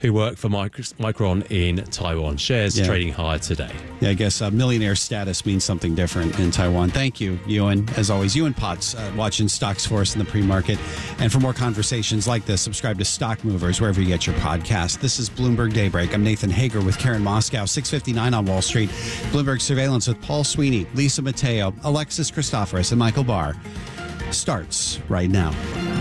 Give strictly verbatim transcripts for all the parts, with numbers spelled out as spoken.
who work for Micron in Taiwan. Shares Yeah. trading higher today. Yeah, I guess uh, millionaire status means something different in Taiwan. Thank you, Ewan. As always, Ewan Potts uh, watching stocks for us in the pre-market. And for more conversations like this, subscribe to Stock Movers wherever you get your podcast. This is Bloomberg Daybreak. I'm Nathan Hager with Karen Moscow, six fifty-nine on Wall Street. Bloomberg Surveillance with Paul Sweeney, Lisa Mateo, Alexis Christoforous, and Michael Barr starts right now.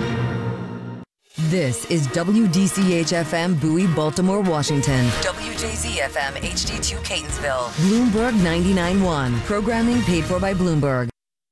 This is W D C H F M Bowie, Baltimore, Washington. W J Z F M H D two Catonsville. Bloomberg ninety-nine point one. Programming paid for by Bloomberg.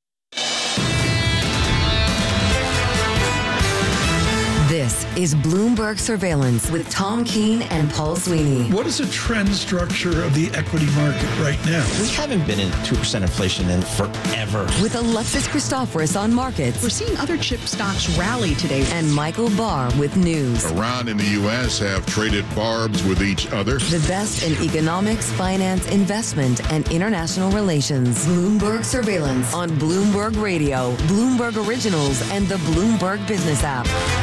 This is Bloomberg Surveillance with Tom Keene and Paul Sweeney. What is the trend structure of the equity market right now? We haven't been in two percent inflation in forever. With Alexis Christoforous on markets. We're seeing other chip stocks rally today. And Michael Barr with news. Iran and the U S have traded barbs with each other. The best in economics, finance, investment, and international relations. Bloomberg Surveillance on Bloomberg Radio, Bloomberg Originals, and the Bloomberg Business app.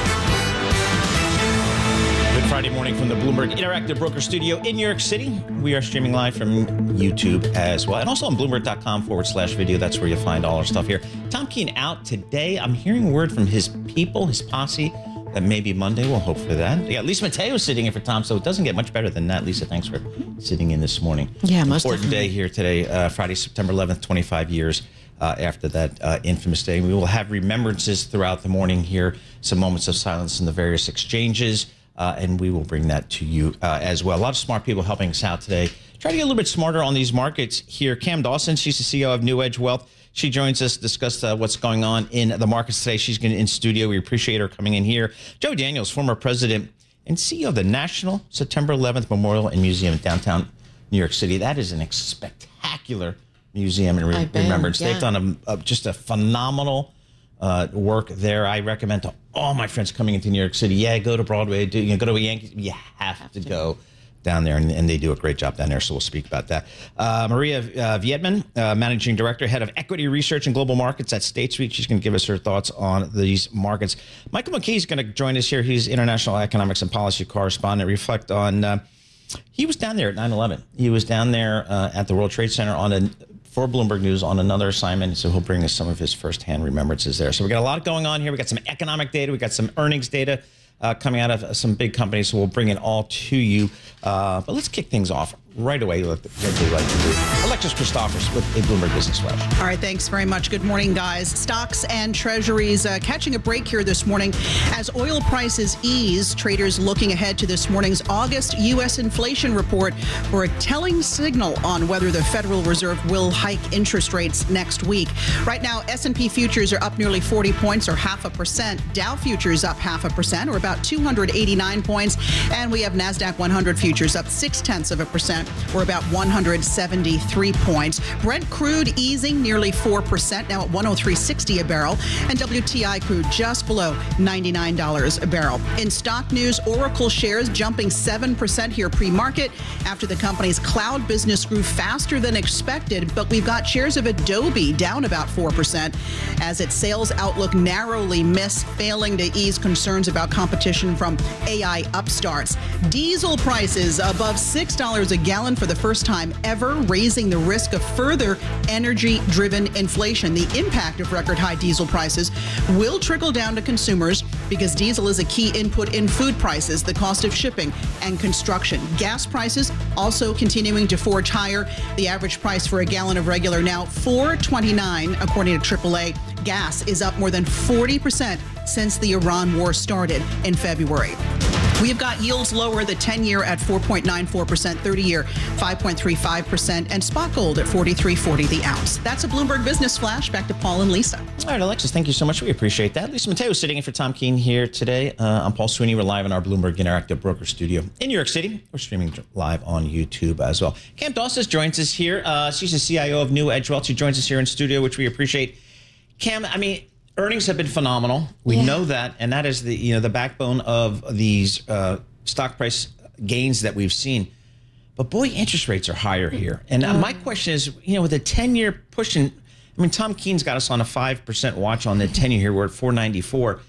Good Friday morning from the Bloomberg Interactive Broker Studio in New York City. We are streaming live from YouTube as well, and also on Bloomberg.com forward slash video. That's where you'll find all our stuff here. Tom Keene out today. I'm hearing word from his people, his posse, that maybe Monday. We'll hope for that. Yeah, Lisa Mateo sitting in for Tom, so it doesn't get much better than that. Lisa, thanks for sitting in this morning. Yeah, most Important definitely. day here today, uh, Friday, September eleventh, twenty-five years uh, after that uh, infamous day. We will have remembrances throughout the morning here, some moments of silence in the various exchanges. Uh, and we will bring that to you uh, as well. A lot of smart people helping us out today. Try to get a little bit smarter on these markets here. Cam Dawson, she's the C E O of New Edge Wealth. She joins us to discuss uh, what's going on in the markets today. She's going to in studio. We appreciate her coming in here. Joe Daniels, former president and C E O of the National September eleventh Memorial and Museum in downtown New York City. That is an spectacular museum and re- remembrance. Yeah. They've done a, a, just a phenomenal Uh, work there. I recommend to all my friends coming into New York City. Yeah, go to Broadway. Do you know, go to a Yankees? You have, have to, to go down there, and, and they do a great job down there. So we'll speak about that. Uh, Maria uh, Vietman, uh, managing director, head of equity research and global markets at State Street. She's going to give us her thoughts on these markets. Michael McKee is going to join us here. He's international economics and policy correspondent. Reflect on. Uh, he was down there at nine eleven. He was down there uh, at the World Trade Center on a. for Bloomberg News on another assignment, so he'll bring us some of his firsthand remembrances there. So we got a lot going on here. We got some economic data. We got some earnings data uh, coming out of some big companies, so we'll bring it all to you. Uh, but let's kick things off right away, like they like to do. Alexis Christoforous with a Bloomberg Business Flash. All right, thanks very much. Good morning, guys. Stocks and treasuries uh, catching a break here this morning as oil prices ease. Traders looking ahead to this morning's August U S inflation report for a telling signal on whether the Federal Reserve will hike interest rates next week. Right now, S and P futures are up nearly forty points, or half a percent. Dow futures up half a percent, or about two hundred eighty-nine points. And we have NASDAQ one hundred futures up six tenths of a percent, or about one hundred seventy-three points. Brent crude easing nearly four percent, now at one oh three sixty a barrel. And W T I crude just below ninety-nine dollars a barrel. In stock news, Oracle shares jumping seven percent here pre-market after the company's cloud business grew faster than expected. But we've got shares of Adobe down about four percent as its sales outlook narrowly missed, failing to ease concerns about competition from A I upstarts. Diesel prices above six dollars a gallon for the first time ever, raising the risk of further energy-driven inflation. The impact of record high diesel prices will trickle down to consumers because diesel is a key input in food prices, the cost of shipping, and construction. Gas prices also continuing to forge higher. The average price for a gallon of regular now four twenty-nine, according to triple A. Gas is up more than forty percent since the Iran war started in February. We've got yields lower, the ten-year at four point nine four percent, thirty-year five point three five percent, and spot gold at forty-three forty the ounce. That's a Bloomberg Business Flash. Back to Paul and Lisa. All right, Alexis, thank you so much. We appreciate that. Lisa Mateo sitting in for Tom Keene here today. Uh, I'm Paul Sweeney. We're live in our Bloomberg Interactive Broker Studio in New York City. We're streaming live on YouTube as well. Cam Dawson joins us here. Uh, she's the C I O of New Edge Wealth. She joins us here in studio, which we appreciate. Cam, I mean, earnings have been phenomenal. We Yeah. know that, and that is the you know the backbone of these uh, stock price gains that we've seen. But boy, interest rates are higher here. And uh, my question is, you know, with a ten-year pushing, I mean, Tom Keene's got us on a five percent watch on the ten-year here. We're at four ninety-four.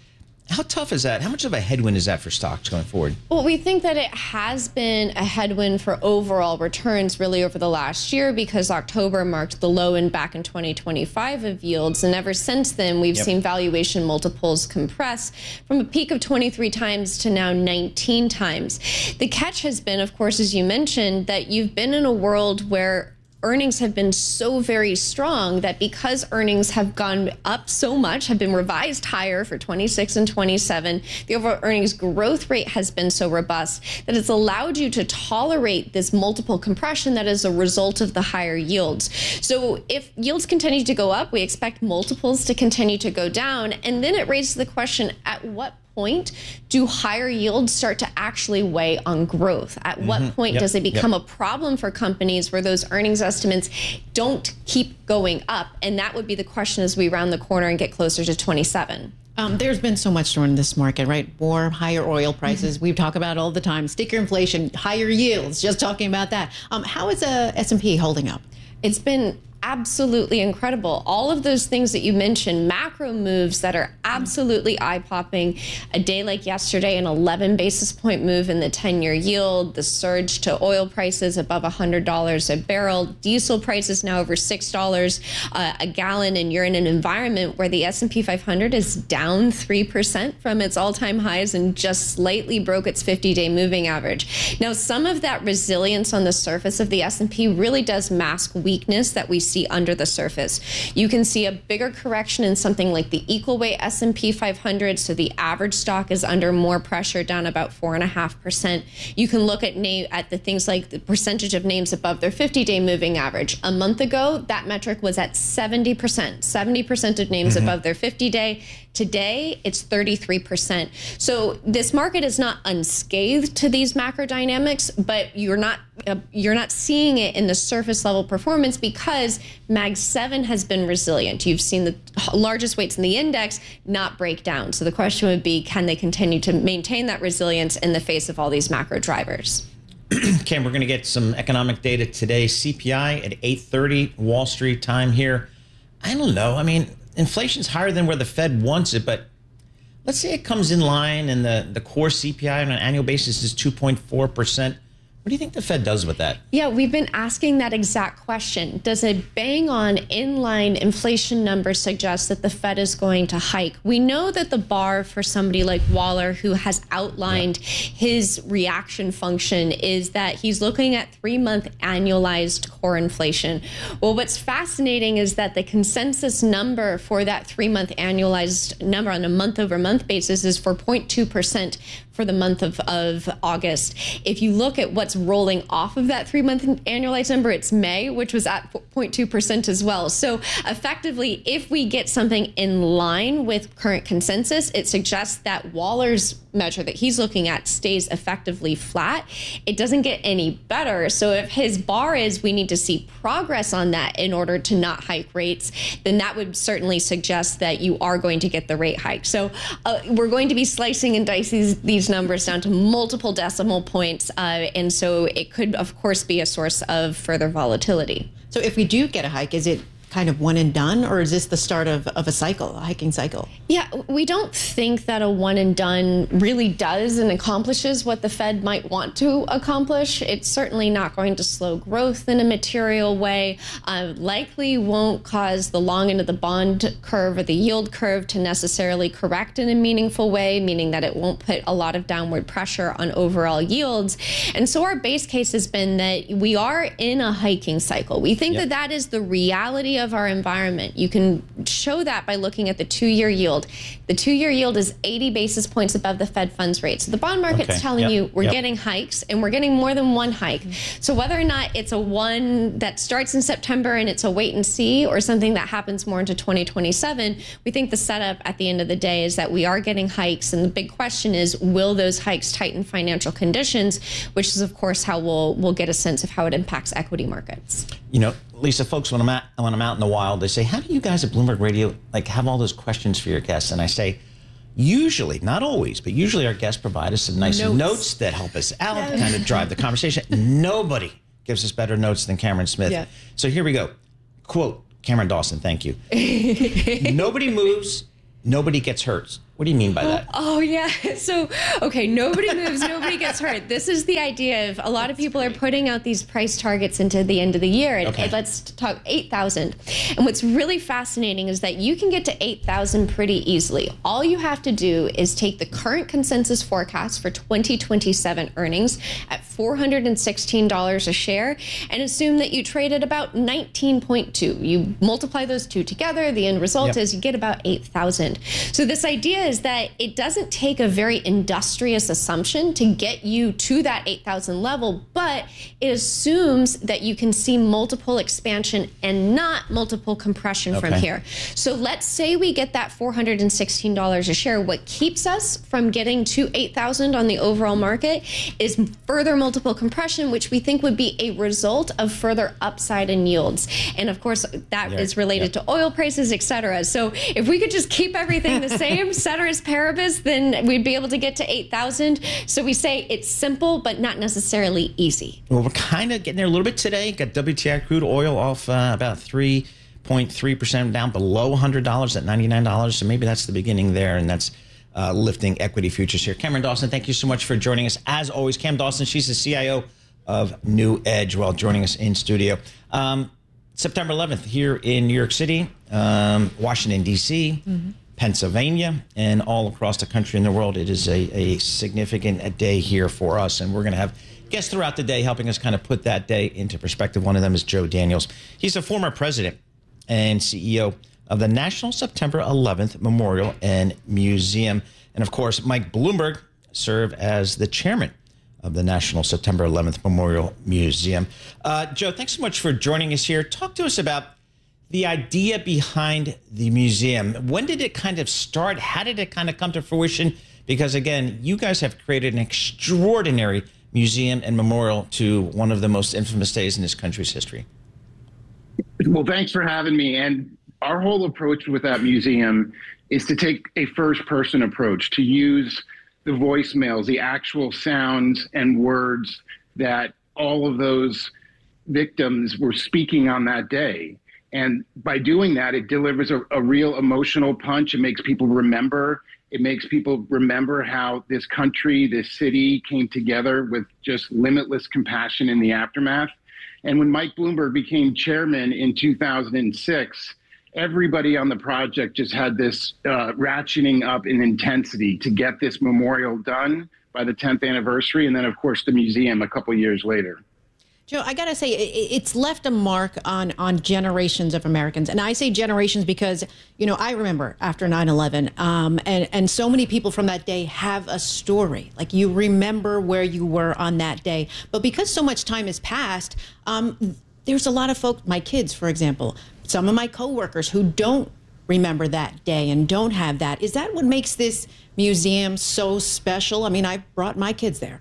How tough is that? How much of a headwind is that for stocks going forward? Well, we think that it has been a headwind for overall returns really over the last year because October marked the low end back in twenty twenty-five of yields. And ever since then, we've yep. seen valuation multiples compress from a peak of twenty-three times to now nineteen times. The catch has been, of course, as you mentioned, that you've been in a world where earnings have been so very strong that because earnings have gone up so much, have been revised higher for twenty-six and twenty-seven, the overall earnings growth rate has been so robust that it's allowed you to tolerate this multiple compression that is a result of the higher yields. So if yields continue to go up, we expect multiples to continue to go down. And then it raises the question, at what point do higher yields start to actually weigh on growth? At what mm-hmm. point yep. does it become yep. a problem for companies where those earnings estimates don't keep going up? And that would be the question as we round the corner and get closer to twenty-seven. Um, there's been so much storm in this market, right? War, higher oil prices. Mm-hmm. We talk about it all the time. Sticker inflation, higher yields, just talking about that. Um, how is uh, S and P holding up? It's been absolutely incredible. All of those things that you mentioned, macro moves that are absolutely eye-popping. A day like yesterday, an eleven basis point move in the ten-year yield, the surge to oil prices above one hundred dollars a barrel, diesel prices now over six dollars uh, a gallon, and you're in an environment where the S and P five hundred is down three percent from its all-time highs and just slightly broke its fifty-day moving average. Now, some of that resilience on the surface of the S and P really does mask weakness that we see under the surface. You can see a bigger correction in something like the equal weight S and P five hundred, so the average stock is under more pressure, down about four and a half percent. You can look at name at the things like the percentage of names above their fifty-day moving average. A month ago, that metric was at seventy percent. seventy percent of names mm-hmm. above their fifty-day. Today, it's thirty-three percent. So this market is not unscathed to these macro dynamics, but you're not uh, you're not seeing it in the surface level performance because Mag seven has been resilient. You've seen the largest weights in the index not break down. So the question would be, can they continue to maintain that resilience in the face of all these macro drivers? Cam, we're going to get some economic data today. C P I at eight thirty Wall Street time here. I don't know. I mean, inflation's higher than where the Fed wants it, but let's say it comes in line and the, the core C P I on an annual basis is two point four percent. What do you think the Fed does with that? Yeah, we've been asking that exact question. Does a bang-on inline inflation number suggest that the Fed is going to hike? We know that the bar for somebody like Waller, who has outlined yeah. his reaction function, is that he's looking at three-month annualized core inflation. Well, what's fascinating is that the consensus number for that three-month annualized number on a month-over-month basis is for zero point two percent for the month of, of August. If you look at what's rolling off of that three-month annualized number, it's May, which was at zero point two percent as well. So effectively, if we get something in line with current consensus, it suggests that Waller's measure that he's looking at stays effectively flat. It doesn't get any better. So if his bar is we need to see progress on that in order to not hike rates, then that would certainly suggest that you are going to get the rate hike. So uh, we're going to be slicing and dicing these, these numbers down to multiple decimal points. Uh, and so it could, of course, be a source of further volatility. So if we do get a hike, is it kind of one and done, or is this the start of, of a cycle, a hiking cycle? Yeah, we don't think that a one and done really does and accomplishes what the Fed might want to accomplish. It's certainly not going to slow growth in a material way, uh, likely won't cause the long end of the bond curve or the yield curve to necessarily correct in a meaningful way, meaning that it won't put a lot of downward pressure on overall yields. And so our base case has been that we are in a hiking cycle. We think yep. that that is the reality of our environment. You can show that by looking at the two-year yield. The two-year yield is eighty basis points above the Fed funds rate. So the bond market's okay. telling yep. you we're yep. getting hikes, and we're getting more than one hike. Mm-hmm. So whether or not it's a one that starts in September and it's a wait and see, or something that happens more into twenty twenty-seven, we think the setup at the end of the day is that we are getting hikes. And the big question is, will those hikes tighten financial conditions, which is, of course, how we'll, we'll get a sense of how it impacts equity markets. You know, Lisa, folks, when I'm, at, when I'm out in the wild, they say, how do you guys at Bloomberg Radio like have all those questions for your guests? And I say, usually, not always, but usually our guests provide us some nice notes, notes that help us out, yeah. kind of drive the conversation. Nobody gives us better notes than Cameron Smith. Yeah. So here we go. Quote, Cameron Dawson, thank you. Nobody moves, nobody gets hurt. What do you mean by that? Oh, yeah. So, okay, nobody moves, nobody gets hurt. This is the idea of a lot of people are putting out these price targets into the end of the year. And, Okay. and let's talk eight thousand. And what's really fascinating is that you can get to eight thousand pretty easily. All you have to do is take the current consensus forecast for twenty twenty-seven earnings at four hundred sixteen dollars a share and assume that you trade at about nineteen point two. You multiply those two together, the end result Yep. is you get about eight thousand. So this idea is that it doesn't take a very industrious assumption to get you to that eight thousand level, but it assumes that you can see multiple expansion and not multiple compression from Okay. here. So let's say we get that four hundred sixteen dollars a share. What keeps us from getting to eight thousand on the overall market is further multiple compression, which we think would be a result of further upside in yields. And of course, that Yeah. is related Yeah. to oil prices, et cetera. So if we could just keep everything the same, ceteris paribus, then we'd be able to get to eight thousand. So we say it's simple, but not necessarily easy. Well, we're kind of getting there a little bit today. Got W T I crude oil off uh, about three point three percent down below one hundred dollars at ninety-nine dollars. So maybe that's the beginning there, and that's uh, lifting equity futures here. Cameron Dawson, thank you so much for joining us. As always, Cam Dawson, she's the C I O of New Edge, while joining us in studio. Um, September eleventh here in New York City, um, Washington, D C, mm-hmm. Pennsylvania, and all across the country and the world. It is a, a significant day here for us, and we're going to have guests throughout the day helping us kind of put that day into perspective. One of them is Joe Daniels. He's the former president and C E O of the National September eleventh Memorial and Museum. And of course, Mike Bloomberg served as the chairman of the National September eleventh Memorial Museum. Uh, Joe, thanks so much for joining us here. Talk to us about the idea behind the museum. When did it kind of start? How did it kind of come to fruition? Because again, you guys have created an extraordinary museum and memorial to one of the most infamous days in this country's history. Well, thanks for having me. And our whole approach with that museum is to take a first-person approach, to use the voicemails, the actual sounds and words that all of those victims were speaking on that day. And by doing that, it delivers a, a real emotional punch. It makes people remember. It makes people remember how this country, this city came together with just limitless compassion in the aftermath. And when Mike Bloomberg became chairman in two thousand six, everybody on the project just had this uh, ratcheting up in intensity to get this memorial done by the tenth anniversary. And then, of course, the museum a couple years later. Joe, I got to say, it's left a mark on, on generations of Americans. And I say generations because, you know, I remember after nine eleven, um, and, and so many people from that day have a story. Like, you remember where you were on that day. But because so much time has passed, um, there's a lot of folks, my kids, for example, some of my coworkers who don't remember that day and don't have that. Is that what makes this museum so special? I mean, I brought my kids there.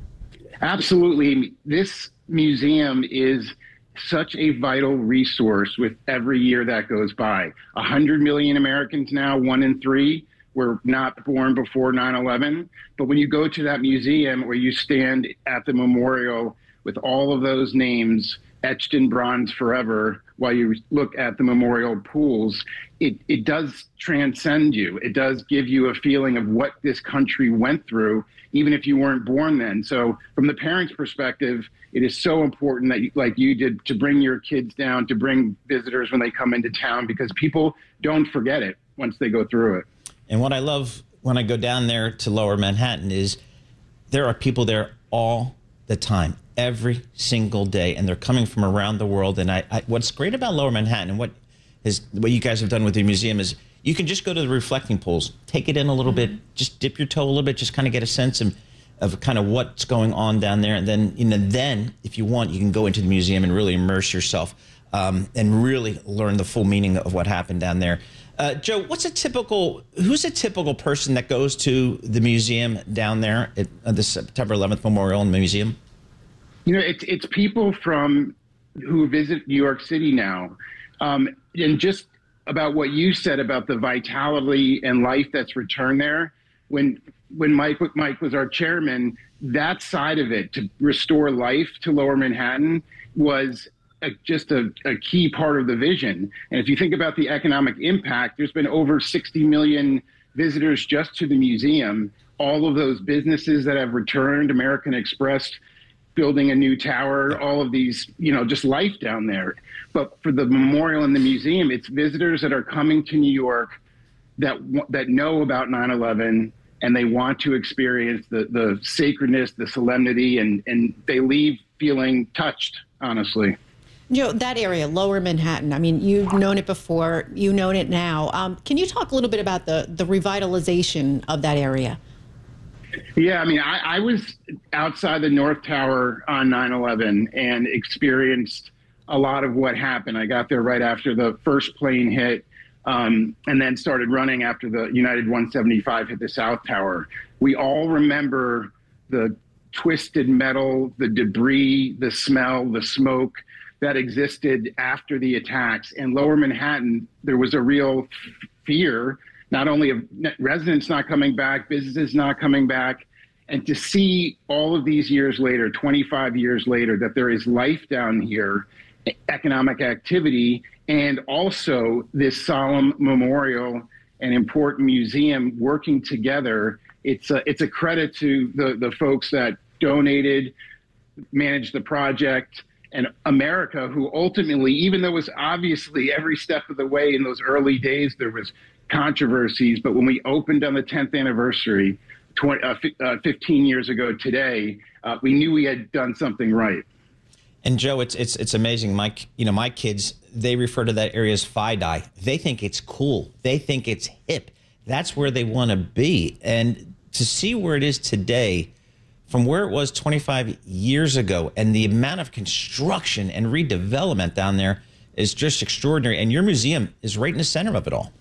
Absolutely. This museum is such a vital resource with every year that goes by. A hundred million Americans now, one in three, were not born before nine eleven. But when you go to that museum or you stand at the memorial with all of those names etched in bronze forever, while you look at the memorial pools, it, it does transcend you. It does give you a feeling of what this country went through, even if you weren't born then. So from the parents' perspective, it is so important that, you, like you did, to bring your kids down, to bring visitors when they come into town, because people don't forget it once they go through it. And what I love when I go down there to Lower Manhattan is there are people there all the time, every single day, and they're coming from around the world. And I, I what's great about Lower Manhattan and what is what you guys have done with the museum is you can just go to the reflecting pools, take it in a little mm-hmm. bit, just dip your toe a little bit, just kind of get a sense of, of kind of what's going on down there. And then, you know, then if you want, you can go into the museum and really immerse yourself um, and really learn the full meaning of what happened down there. Uh, Joe, what's a typical, who's a typical person that goes to the museum down there at uh, the September eleventh Memorial and Museum? You know, it's it's people from who visit New York City now, um, and just about what you said about the vitality and life that's returned there. When when Mike Mike was our chairman, that side of it, to restore life to Lower Manhattan, was a, just a, a key part of the vision. And if you think about the economic impact, there's been over sixty million visitors just to the museum, all of those businesses that have returned, American Express building a new tower, all of these, you know, just life down there. But for the memorial and the museum, it's visitors that are coming to New York that that know about nine eleven, and they want to experience the, the sacredness, the solemnity, and, and they leave feeling touched, honestly. Joe, that area, Lower Manhattan, I mean, you've known it before, you know it now. Um, can you talk a little bit about the, the revitalization of that area? Yeah, I mean, I, I was outside the North Tower on nine eleven and experienced a lot of what happened. I got there right after the first plane hit, um, and then started running after the United one seventy-five hit the South Tower. We all remember the twisted metal, the debris, the smell, the smoke that existed after the attacks. In Lower Manhattan, there was a real fear, not only of residents not coming back, businesses not coming back, and to see all of these years later, twenty-five years later, that there is life down here, economic activity, and also this solemn memorial and important museum working together. It's a, it's a credit to the, the folks that donated, managed the project, and America, who ultimately, even though it was obviously every step of the way in those early days, there was controversies, but when we opened on the tenth anniversary, twenty, uh, uh, fifteen years ago today, uh, we knew we had done something right. And Joe, it's it's it's amazing. My you know my kids, they refer to that area as FIDI. They think it's cool. They think it's hip. That's where they want to be. And to see where it is today, from where it was twenty-five years ago, and the amount of construction and redevelopment down there is just extraordinary. And your museum is right in the center of it all.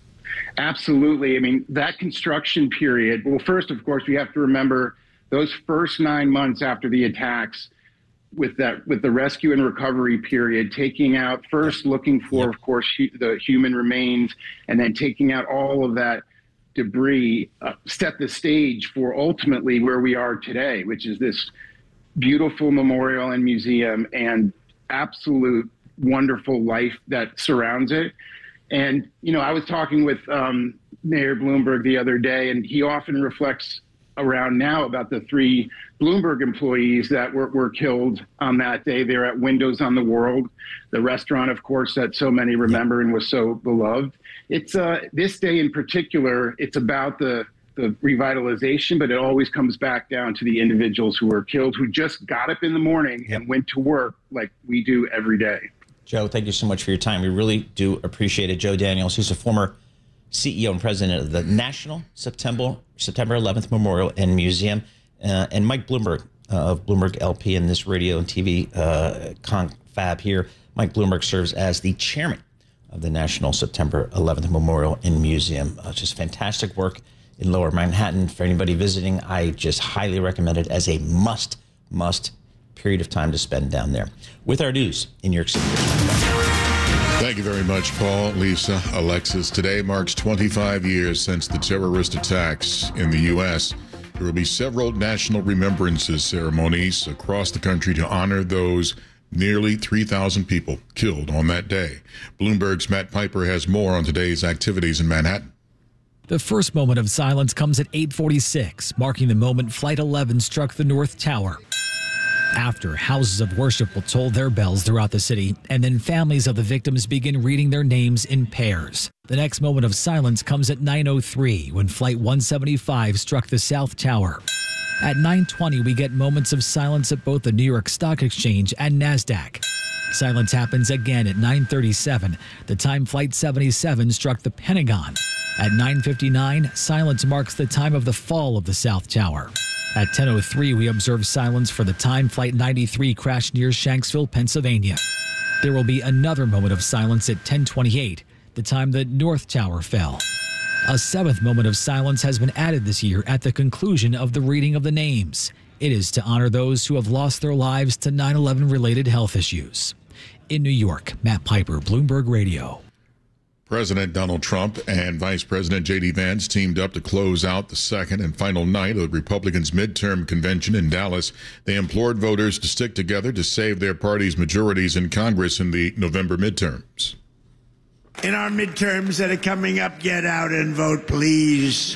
Absolutely. I mean, that construction period, well, first, of course, we have to remember those first nine months after the attacks with that, with the rescue and recovery period, taking out, first looking for, yep. of course, hu- the human remains, and then taking out all of that debris, uh, set the stage for ultimately where we are today, which is this beautiful memorial and museum and absolute wonderful life that surrounds it. And, you know, I was talking with um, Mayor Bloomberg the other day, and he often reflects around now about the three Bloomberg employees that were, were killed on that day. They're at Windows on the World, the restaurant, of course, that so many remember and was so beloved. It's uh, this day in particular, it's about the, the revitalization, but it always comes back down to the individuals who were killed, who just got up in the morning and went to work like we do every day. Joe, thank you so much for your time. We really do appreciate it. Joe Daniels, he's a former C E O and president of the National September September eleventh Memorial and Museum, uh, and Mike Bloomberg uh, of Bloomberg L P in this radio and T V uh, confab here. Mike Bloomberg serves as the chairman of the National September eleventh Memorial and Museum. Uh, just fantastic work in Lower Manhattan. For anybody visiting, I just highly recommend it as a must, must period of time to spend down there. With our news in New York City. Thank you very much, Paul, Lisa, Alexis. Today marks twenty-five years since the terrorist attacks in the U S There will be several national remembrances ceremonies across the country to honor those nearly three thousand people killed on that day. Bloomberg's Matt Piper has more on today's activities in Manhattan. The first moment of silence comes at eight forty-six, marking the moment Flight eleven struck the North Tower. After, houses of worship will toll their bells throughout the city, and then families of the victims begin reading their names in pairs. The next moment of silence comes at nine oh three, when Flight one seventy-five struck the South Tower. At nine twenty, we get moments of silence at both the New York Stock Exchange and NASDAQ. Silence happens again at nine thirty-seven, the time Flight seventy-seven struck the Pentagon. At nine fifty-nine, silence marks the time of the fall of the South Tower. At ten oh three, we observe silence for the time Flight ninety-three crashed near Shanksville, Pennsylvania. There will be another moment of silence at ten twenty-eight, the time the North Tower fell. A seventh moment of silence has been added this year at the conclusion of the reading of the names. It is to honor those who have lost their lives to nine eleven related health issues. In New York, Matt Piper, Bloomberg Radio. President Donald Trump and Vice President J D Vance teamed up to close out the second and final night of the Republicans' midterm convention in Dallas. They implored voters to stick together to save their party's majorities in Congress in the November midterms. in our midterms that are coming up, get out and vote, please.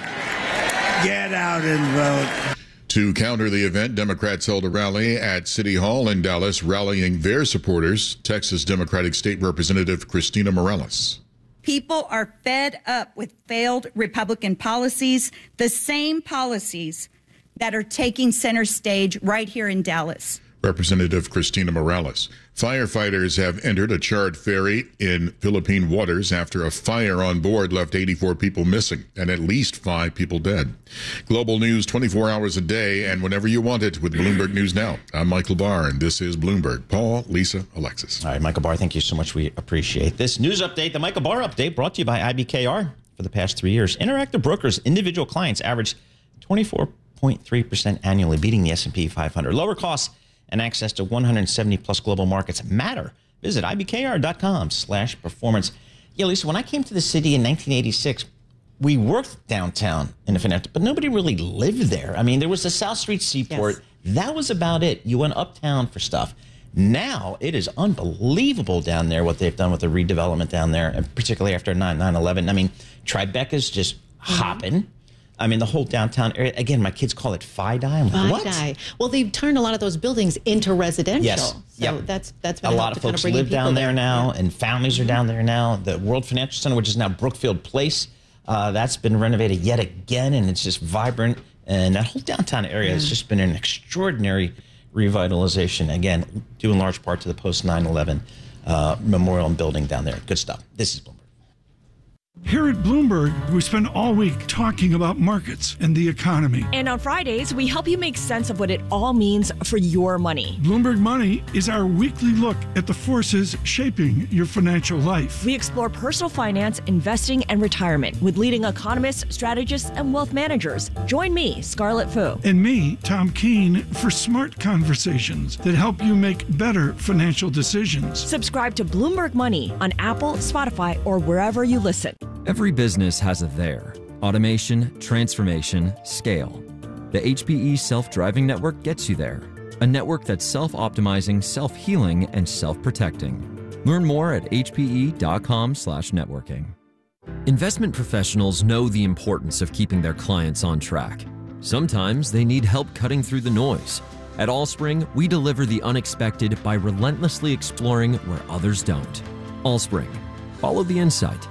Get out and vote. To counter the event, Democrats held a rally at City Hall in Dallas, rallying their supporters. Texas Democratic State Representative Christina Morales. People are fed up with failed Republican policies, the same policies that are taking center stage right here in Dallas. Representative Christina Morales. Firefighters have entered a charred ferry in Philippine waters after a fire on board left eighty-four people missing and at least five people dead. Global news twenty-four hours a day and whenever you want it with Bloomberg News Now. I'm Michael Barr, and this is Bloomberg. Paul, Lisa, Alexis. All right, Michael Barr, thank you so much. We appreciate this news update. The Michael Barr Update brought to you by I B K R. For the past three years, Interactive Brokers individual clients averaged twenty-four point three percent annually, beating the S and P five hundred. Lower costs and access to one hundred seventy plus global markets matter. Visit ibkr.com slash performance. Yeah, Lisa, when I came to the city in nineteen eighty-six, we worked downtown in the financial, but nobody really lived there. I mean, there was the South Street Seaport. Yes. That was about it. You went uptown for stuff. Now it is unbelievable down there what they've done with the redevelopment down there, and particularly after nine eleven. I mean, Tribeca's just mm-hmm. hopping. I mean, the whole downtown area. Again, my kids call it Fi-Di. I'm like, what? Fi-Di. Well, they've turned a lot of those buildings into residential. Yes. So yep. that's that's been a lot of folks kind of live down there, there now, yeah. and families are down there now. The World Financial Center, which is now Brookfield Place, uh, that's been renovated yet again, and it's just vibrant. And that whole downtown area yeah. has just been an extraordinary revitalization. Again, due in large part to the post nine eleven uh, memorial and building down there. Good stuff. This is Bloomberg. Here at Bloomberg, we spend all week talking about markets and the economy. And on Fridays, we help you make sense of what it all means for your money. Bloomberg Money is our weekly look at the forces shaping your financial life. We explore personal finance, investing, and retirement with leading economists, strategists, and wealth managers. Join me, Scarlett Fu. And me, Tom Keene, for smart conversations that help you make better financial decisions. Subscribe to Bloomberg Money on Apple, Spotify, or wherever you listen. Every business has a there. Automation, transformation, scale. The H P E Self-Driving Network gets you there. A network that's self-optimizing, self-healing, and self-protecting. Learn more at hpe.com slash networking. Investment professionals know the importance of keeping their clients on track. Sometimes they need help cutting through the noise. At Allspring, we deliver the unexpected by relentlessly exploring where others don't. Allspring. Follow the insight.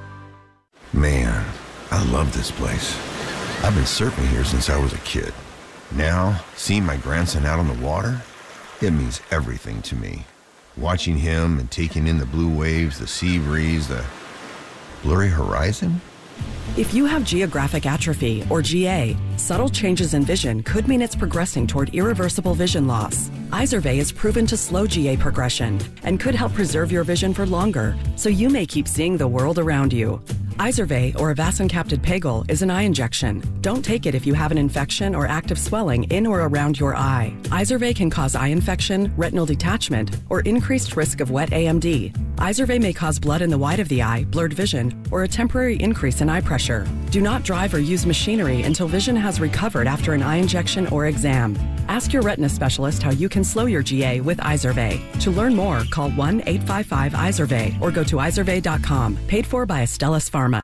Man, I love this place. I've been surfing here since I was a kid. Now, seeing my grandson out on the water, it means everything to me. Watching him and taking in the blue waves, the sea breeze, the blurry horizon. If you have geographic atrophy, or G A, subtle changes in vision could mean it's progressing toward irreversible vision loss. Izervay is proven to slow G A progression and could help preserve your vision for longer, so you may keep seeing the world around you. Izervay, or avacincaptad pegol, is an eye injection. Don't take it if you have an infection or active swelling in or around your eye. Izervay can cause eye infection, retinal detachment, or increased risk of wet A M D. Izervay may cause blood in the white of the eye, blurred vision, or a temporary increase in eye pressure. Do not drive or use machinery until vision has recovered after an eye injection or exam. Ask your retina specialist how you can slow your G A with Izervay. To learn more, call one eight five five Izervay or go to izervay dot com. Paid for by Astellas Pharma.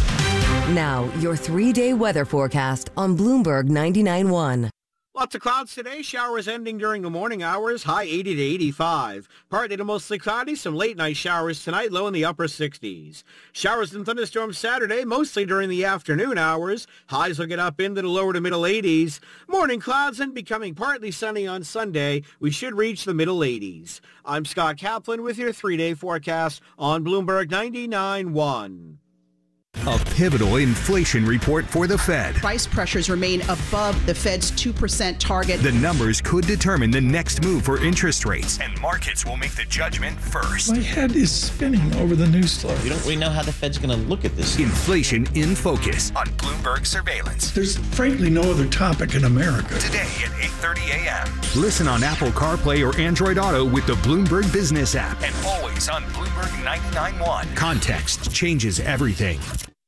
Now, your three-day weather forecast on Bloomberg ninety-nine point one. Lots of clouds today. Showers ending during the morning hours. High eighty to eighty-five. Partly to mostly cloudy. Some late night showers tonight. Low in the upper sixties. Showers and thunderstorms Saturday. Mostly during the afternoon hours. Highs will get up into the lower to middle eighties. Morning clouds and becoming partly sunny on Sunday. We should reach the middle eighties. I'm Scott Kaplan with your three-day forecast on Bloomberg ninety-nine point one. A pivotal inflation report for the Fed. Price pressures remain above the Fed's two percent target. The numbers could determine the next move for interest rates, and markets will make the judgment first. My head is spinning over the news story. We don't really know how the Fed's going to look at this. Inflation in Focus on Bloomberg Surveillance. There's frankly no other topic in America. Today at eight thirty a.m. Listen on Apple CarPlay or Android Auto with the Bloomberg Business app. And always on Bloomberg ninety-nine point one. Context changes everything.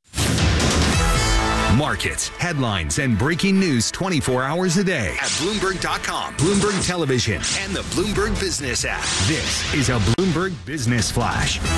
Markets, headlines, and breaking news twenty-four hours a day at Bloomberg dot com, Bloomberg Television, and the Bloomberg Business app. This is a Bloomberg Business Flash.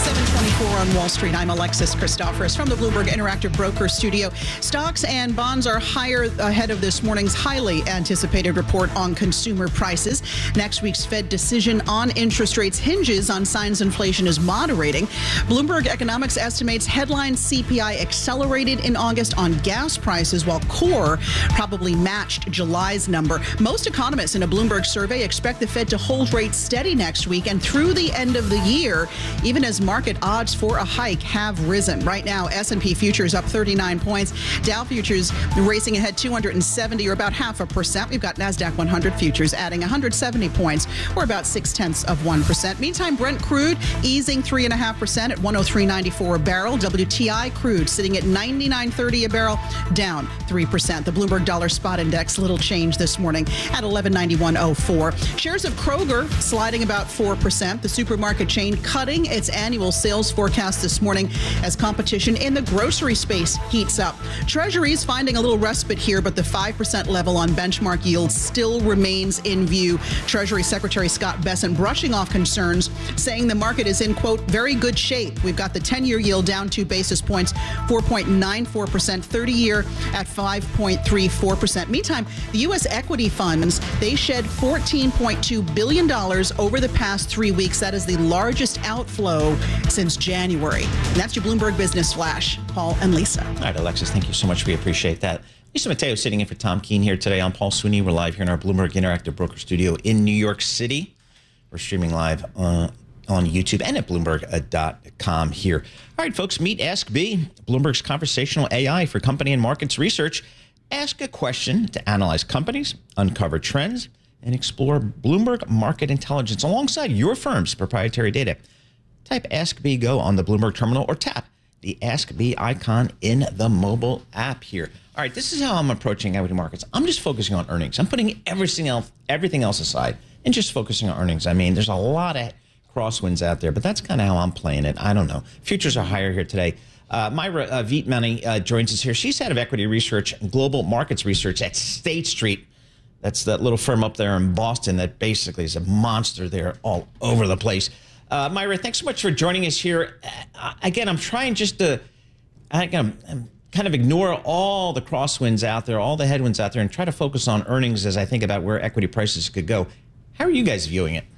seven twenty-four on Wall Street. I'm Alexis Christoforous from the Bloomberg Interactive Broker Studio. Stocks and bonds are higher ahead of this morning's highly anticipated report on consumer prices. Next week's Fed decision on interest rates hinges on signs inflation is moderating. Bloomberg Economics estimates headline C P I accelerated in August on gas prices, while core probably matched July's number. Most economists in a Bloomberg survey expect the Fed to hold rates steady next week and through the end of the year, even as market odds for a hike have risen. Right now, S and P futures up thirty-nine points. Dow futures racing ahead two hundred seventy, or about half a percent. We've got NASDAQ one hundred futures adding one hundred seventy points, or about six tenths of one percent. Meantime, Brent crude easing three point five percent at one oh three ninety-four a barrel. W T I crude sitting at ninety-nine thirty a barrel, down three percent. The Bloomberg Dollar Spot Index, little change this morning at eleven ninety-one oh four. Shares of Kroger sliding about four percent. The supermarket chain cutting its annual sales forecast this morning as competition in the grocery space heats up. Treasuries finding a little respite here, but the five percent level on benchmark yields still remains in view. Treasury Secretary Scott Bessent brushing off concerns, saying the market is in, quote, very good shape. We've got the ten-year yield down two basis points, four point nine four percent, thirty-year at five point three four percent. Meantime, the U S equity funds, they shed fourteen point two billion dollars over the past three weeks. That is the largest outflow since January. And that's your Bloomberg Business Flash. Paul and Lisa. All right, Alexis, thank you so much. We appreciate that. Lisa Mateo sitting in for Tom Keene here today. I'm Paul Sweeney. We're live here in our Bloomberg Interactive Broker Studio in New York City. We're streaming live uh, on YouTube and at Bloomberg dot com here. All right, folks, meet Ask B, Bloomberg's conversational A I for company and markets research. Ask a question to analyze companies, uncover trends, and explore Bloomberg market intelligence alongside your firm's proprietary data. Type Ask B Go on the Bloomberg terminal or tap the Ask B icon in the mobile app here. All right, this is how I'm approaching equity markets. I'm just focusing on earnings. I'm putting everything else, everything else aside and just focusing on earnings. I mean, there's a lot of crosswinds out there, but that's kind of how I'm playing it. I don't know. Futures are higher here today. Uh, Myra uh, Vietmani uh, joins us here. She's head of equity research and global markets research at State Street. That's that little firm up there in Boston that basically is a monster there all over the place. Uh, Myra, thanks so much for joining us here. Uh, again, I'm trying just to I, I'm, I'm kind of ignore all the crosswinds out there, all the headwinds out there, and try to focus on earnings as I think about where equity prices could go. How are you guys viewing it?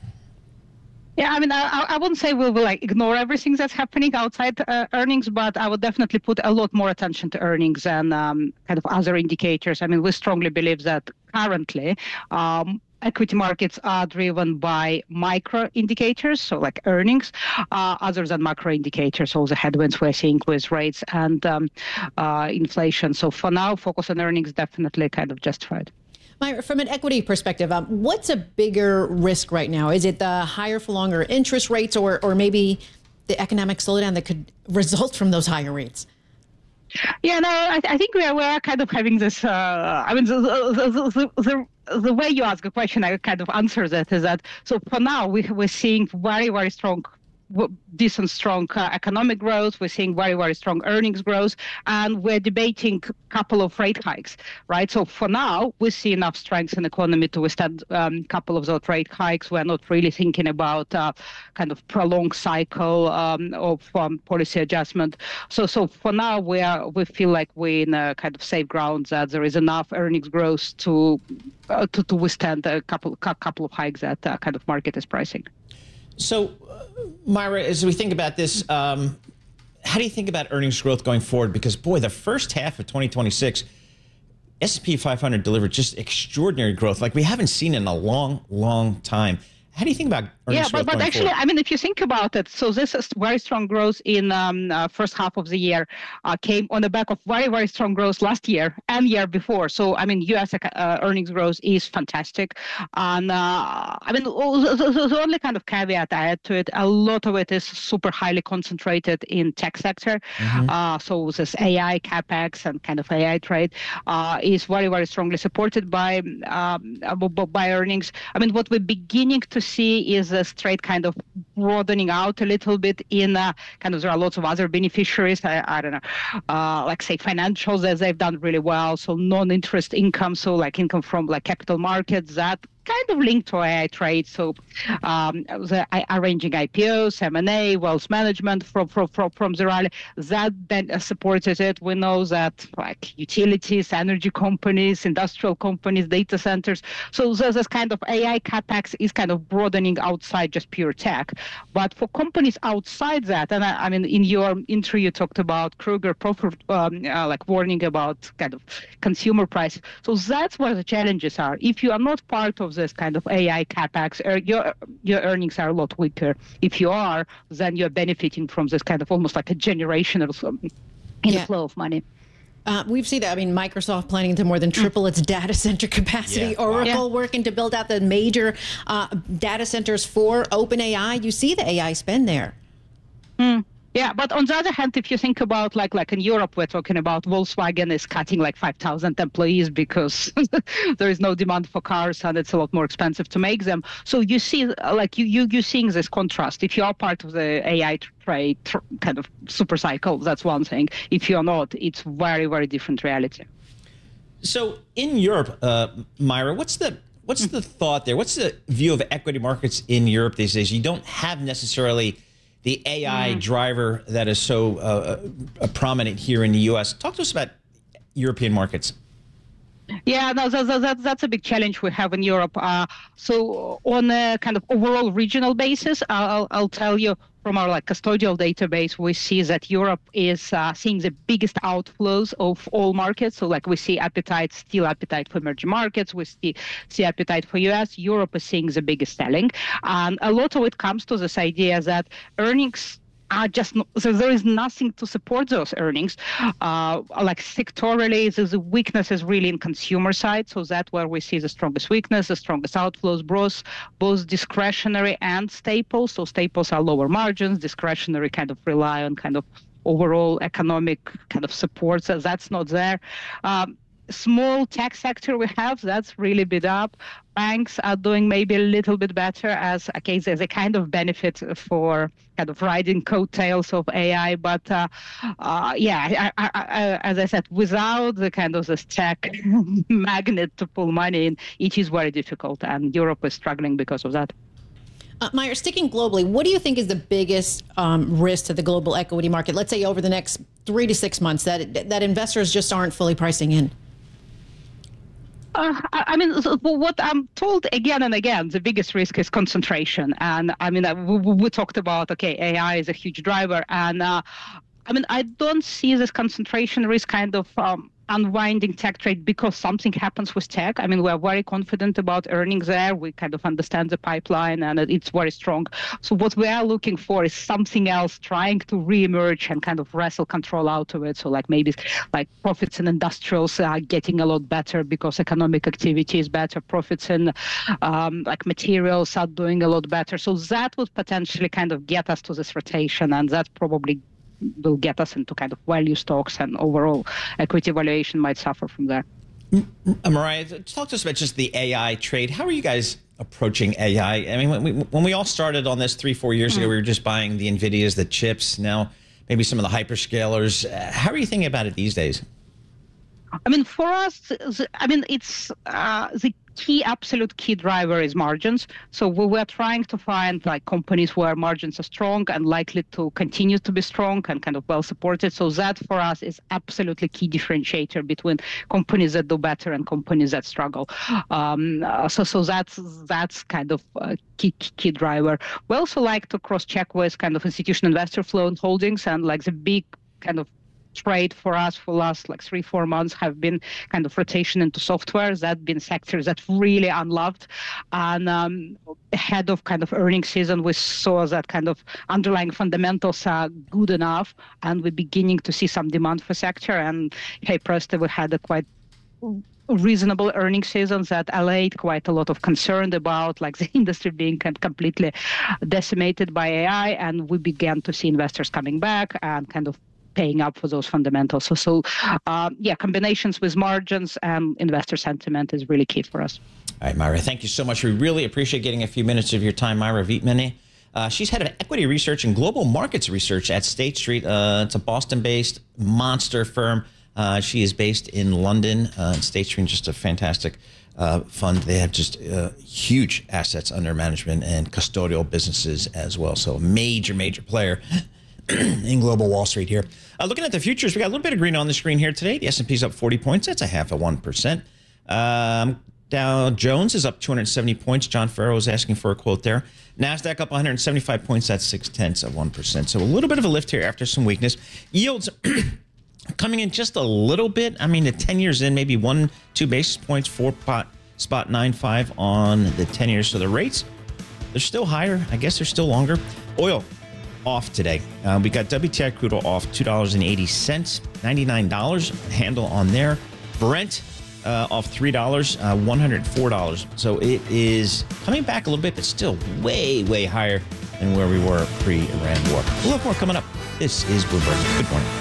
Yeah, I mean, I, I wouldn't say we will like ignore everything that's happening outside uh, earnings, but I would definitely put a lot more attention to earnings and um, kind of other indicators. I mean, we strongly believe that currently um, equity markets are driven by micro indicators, so like earnings, uh, other than macro indicators, so the headwinds we're seeing with rates and um, uh, inflation. So for now, focus on earnings definitely kind of justified. From an equity perspective, um, what's a bigger risk right now? Is it the higher for longer interest rates, or or maybe the economic slowdown that could result from those higher rates? Yeah, no, I, I think we are, we are kind of having this, uh, I mean, the, the, the, the, the way you ask a question, I kind of answer that is that, so for now, we, we're seeing very, very strong decent, strong uh, economic growth. We're seeing very, very strong earnings growth, and we're debating a couple of rate hikes, right? So for now, we see enough strength in the economy to withstand a um, couple of those rate hikes. We're not really thinking about uh, kind of prolonged cycle um, of um, policy adjustment. So, so for now, we are we feel like we're in a kind of safe ground that there is enough earnings growth to uh, to, to withstand a couple couple of hikes that uh, kind of market is pricing. So, uh, Myra, as we think about this, um, how do you think about earnings growth going forward? Because, boy, the first half of twenty twenty-six, S and P five hundred delivered just extraordinary growth like we haven't seen in a long, long time. How do you think about earnings yeah, but, growth but going actually, forward? I mean, if you think about it, so this is very strong growth in um, uh, first half of the year uh, came on the back of very, very strong growth last year and year before. So, I mean, U S uh, earnings growth is fantastic. And uh, I mean, the, the only kind of caveat I add to it, a lot of it is super highly concentrated in tech sector. Mm-hmm. uh, so this A I capex and kind of A I trade uh, is very, very strongly supported by um, by earnings. I mean, what we're beginning to see is a straight kind of broadening out a little bit in uh, kind of there are lots of other beneficiaries. I, I don't know, uh, like say financials, as they've done really well. So non-interest income, so like income from like capital markets, that kind of linked to A I trade. So um, the arranging I P Os, M and A, wealth management from from from, from the rally, that then supported it. We know that like utilities, energy companies, industrial companies, data centers. So there's this kind of A I capex is kind of broadening outside just pure tech. But for companies outside that, and I, I mean, in your intro, you talked about Kruger, um, uh, like warning about kind of consumer prices. So that's where the challenges are. If you are not part of this kind of A I capex, er, your your earnings are a lot weaker. If you are, then you're benefiting from this kind of almost like a generational um, inflow yeah. of money. Uh, we've seen that. I mean, Microsoft planning to more than triple its data center capacity. Yeah. Oracle yeah. working to build out the major uh, data centers for OpenAI. You see the A I spend there. Mm. Yeah, but on the other hand, if you think about like like in Europe, we're talking about Volkswagen is cutting like five thousand employees because there is no demand for cars and it's a lot more expensive to make them. So you see, like you you you're seeing this contrast. If you are part of the A I trade tr- kind of super cycle, that's one thing. If you're not, it's very very different reality. So in Europe, uh, Myra, what's the what's the thought there? What's the view of equity markets in Europe these days? You don't have necessarily the A I mm. driver that is so uh, uh, prominent here in the U S. Talk to us about European markets. Yeah, no, that, that, that's a big challenge we have in Europe. Uh, so on a kind of overall regional basis, I'll, I'll tell you from our like custodial database, we see that Europe is uh, seeing the biggest outflows of all markets. So like we see appetite, still appetite for emerging markets. We see, see appetite for U S. Europe is seeing the biggest selling. And a lot of it comes to this idea that earnings are just, no, so there is nothing to support those earnings. Uh, like sectorally, the weakness is really in consumer side. So that's where we see the strongest weakness, the strongest outflows, both, both discretionary and staples. So staples are lower margins, discretionary kind of rely on kind of overall economic kind of support. So that's not there. Um, small tech sector we have, that's really bid up. Banks are doing maybe a little bit better as okay, there's a kind of benefit for kind of riding coattails of A I. But uh, uh, yeah, I, I, I, as I said, without the kind of this tech magnet to pull money in, it is very difficult. And Europe is struggling because of that. Uh, Myra, sticking globally, what do you think is the biggest um, risk to the global equity market, let's say over the next three to six months, that that investors just aren't fully pricing in? Uh, I mean, what I'm told again and again, the biggest risk is concentration. And I mean, we, we talked about, okay, A I is a huge driver. And uh, I mean, I don't see this concentration risk kind of um, unwinding tech trade because something happens with tech. I mean, we're very confident about earnings there. We kind of understand the pipeline and it's very strong. So what we are looking for is something else trying to reemerge and kind of wrestle control out of it. So like maybe like profits in industrials are getting a lot better because economic activity is better. Profits in um, like materials are doing a lot better. So that would potentially kind of get us to this rotation, and that's probably will get us into kind of value stocks, and overall equity valuation might suffer from there. Mariah, talk to us about just the A I trade. How are you guys approaching A I? I mean, when we, when we all started on this three, four years mm. ago, we were just buying the NVIDIAs, the chips, now maybe some of the hyperscalers. How are you thinking about it these days? I mean, for us, I mean, it's uh, the key, absolute key driver is margins. So we were trying to find like companies where margins are strong and likely to continue to be strong and kind of well supported. So that for us is absolutely key differentiator between companies that do better and companies that struggle. Um, uh, so so that's that's kind of a key key driver. We also like to cross check with kind of institutional investor flow and holdings, and like the big kind of trade for us for last like three, four months have been kind of rotation into software. That been sectors that really unloved. And um, ahead of kind of earnings season, we saw that kind of underlying fundamentals are good enough, and we're beginning to see some demand for sector. And hey, Presta, we had a quite reasonable earnings seasons that allayed quite a lot of concern about like the industry being completely decimated by A I, and we began to see investors coming back and kind of paying up for those fundamentals. So, so uh, yeah, combinations with margins and investor sentiment is really key for us. All right, Myra, thank you so much. We really appreciate getting a few minutes of your time. Myra Vietmani. Uh, she's head of equity research and global markets research at State Street. Uh, it's a Boston-based monster firm. Uh, she is based in London. Uh, State Street, just a fantastic uh, fund. They have just uh, huge assets under management and custodial businesses as well. So a major, major player in global Wall Street here. Uh, looking at the futures, we got a little bit of green on the screen here today. The S and P's up forty points. That's a half of one percent. Um, Dow Jones is up two hundred seventy points. John Farrow is asking for a quote there. NASDAQ up one hundred seventy-five points. That's six tenths of one percent. So a little bit of a lift here after some weakness. Yields coming in just a little bit. I mean, the ten years in, maybe one, two basis points, four pot, spot nine five on the ten years. So the rates, they're still higher. I guess they're still longer. Oil off today. Uh, we got W T I crude oil off two dollars and eighty cents, ninety-nine dollars handle on there. Brent uh, off three dollars, uh, one hundred four dollars. So it is coming back a little bit, but still way, way higher than where we were pre-Iran war. A lot more coming up. This is Bloomberg. Good morning.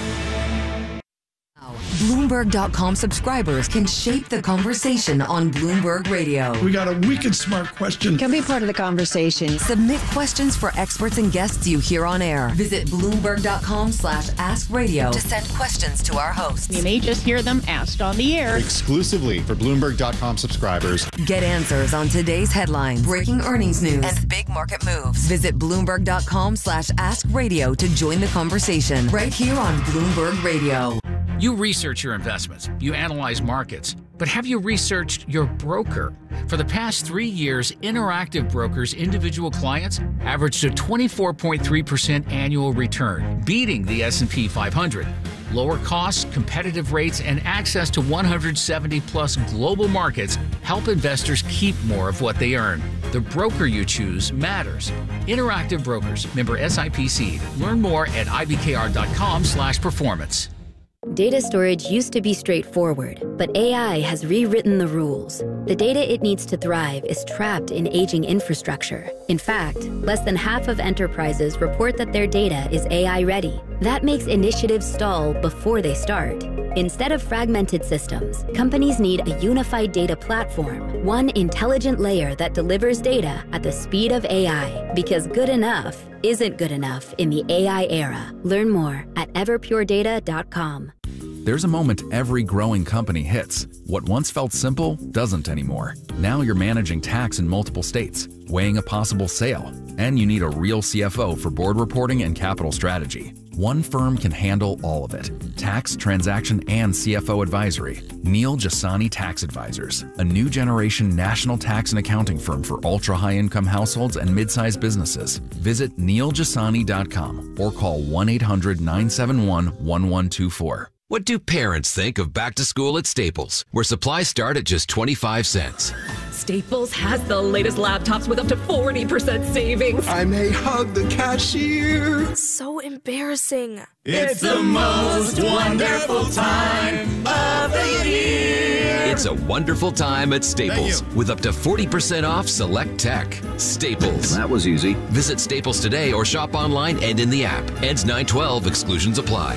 Bloomberg dot com subscribers can shape the conversation on Bloomberg Radio. We got a wicked smart question. Can be part of the conversation. Submit questions for experts and guests you hear on air. Visit Bloomberg dot com slash ask radio to send questions to our hosts. You may just hear them asked on the air. Exclusively for Bloomberg dot com subscribers. Get answers on today's headlines, breaking earnings news, and big market moves. Visit Bloomberg dot com slash ask radio to join the conversation right here on Bloomberg Radio. You research your investments, you analyze markets, but have you researched your broker? For the past three years, Interactive Brokers' individual clients averaged a twenty-four point three percent annual return, beating the S and P five hundred. Lower costs, competitive rates, and access to one hundred seventy plus global markets help investors keep more of what they earn. The broker you choose matters. Interactive Brokers, member S I P C. Learn more at I B K R dot com slash performance. Data storage used to be straightforward, but A I has rewritten the rules. The data it needs to thrive is trapped in aging infrastructure. In fact, less than half of enterprises report that their data is A I ready. That makes initiatives stall before they start. Instead of fragmented systems, companies need a unified data platform, one intelligent layer that delivers data at the speed of A I, because good enough isn't good enough in the A I era. Learn more at everpure data dot com. There's a moment every growing company hits. What once felt simple doesn't anymore. Now you're managing tax in multiple states, weighing a possible sale, and you need a real C F O for board reporting and capital strategy. One firm can handle all of it. Tax, transaction, and C F O advisory. Neil Jasani Tax Advisors, a new generation national tax and accounting firm for ultra-high income households and mid-sized businesses. Visit neil jasani dot com or call one eight hundred nine seven one one one two four. What do parents think of back to school at Staples, where supplies start at just twenty-five cents? Staples has the latest laptops with up to forty percent savings. I may hug the cashier. So embarrassing. It's the most wonderful time of the year. It's a wonderful time at Staples with up to forty percent off select tech. Staples. That was easy. Visit Staples today or shop online and in the app. Ends nine twelve. Exclusions apply.